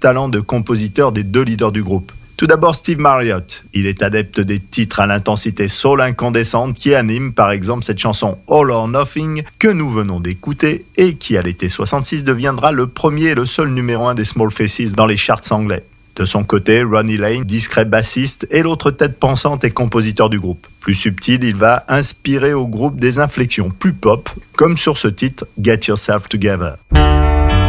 talent de compositeur des deux leaders du groupe. Tout d'abord Steve Marriott, il est adepte des titres à l'intensité soul incandescente qui animent par exemple cette chanson All or Nothing que nous venons d'écouter et qui à l'été 66 deviendra le premier et le seul numéro 1 des Small Faces dans les charts anglais. De son côté, Ronnie Lane, discret bassiste, est l'autre tête pensante et compositeur du groupe. Plus subtil, il va inspirer au groupe des inflexions plus pop, comme sur ce titre Get Yourself Together.